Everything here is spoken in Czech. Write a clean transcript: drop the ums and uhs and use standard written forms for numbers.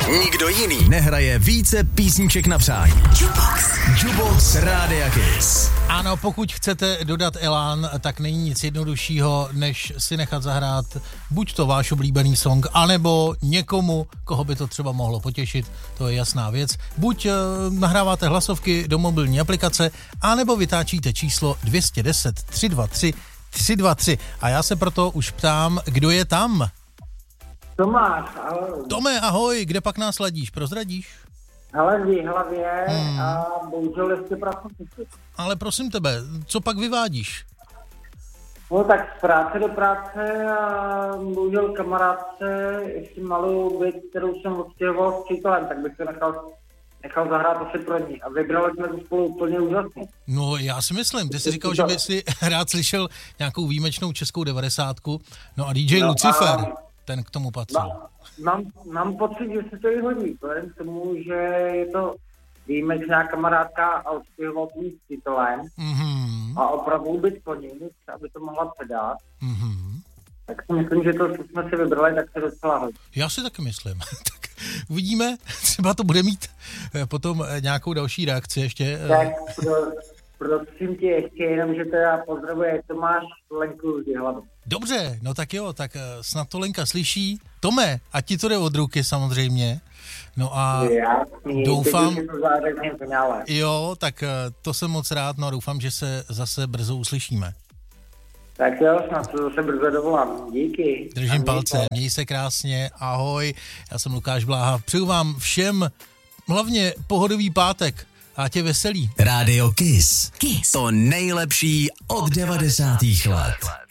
Nikdo jiný nehraje více písniček na přání. Jukebox Rádia Kiss. Ano, pokud chcete dodat elán, tak není nic jednoduššího, než si nechat zahrát buď to váš oblíbený song, anebo někomu, koho by to třeba mohlo potěšit, to je jasná věc. Buď nahráváte hlasovky do mobilní aplikace, anebo vytáčíte číslo 210 323 323. A já se proto už ptám, kdo je tam? Tomáš, ahoj. Tome, ahoj, kde pak nás ladíš, prozradíš? Hele, v Jihlavě a bohužel ještě pracuji. Ale prosím tebe, co pak vyvádíš? No tak z práce do práce a bohužel kamarádce ještě malou věc, kterou jsem odstěhoval s přítelem, tak bych to nechal zahrát asi pro ní. A vybrali jsme to spolu úplně úžasně. No já si myslím, ty jsi říkal, že by si rád slyšel nějakou výjimečnou českou 90. No a DJ Lucifer, ten k tomu patřil. Mám pocit, že se to i hodí, vzhledem k tomu, že je to výjimečná kamarádka a odstěhoval tím s přítelem a opravdu být po ní, aby to mohla předat. Tak si myslím, že to, co jsme si vybrali, tak se docela hodí. Já si taky myslím. Tak uvidíme, třeba to bude mít potom nějakou další reakci ještě. Tak prosím tě ještě jenom, že teda pozdravuje Tomáš Lenku z Jihlavy. Dobře, no tak jo, tak snad to Lenka slyší. Tome, a ti to jde od ruky samozřejmě. No a jasný, doufám, to jo, tak to jsem moc rád, no a doufám, že se zase brzo uslyšíme. Tak jo, snad to zase brzo dovolám. Díky. Držím palce, měj se krásně, ahoj. Já jsem Lukáš Bláha, přeju vám všem hlavně pohodový pátek a tě veselý. Rádio Kiss. To nejlepší od 90. let.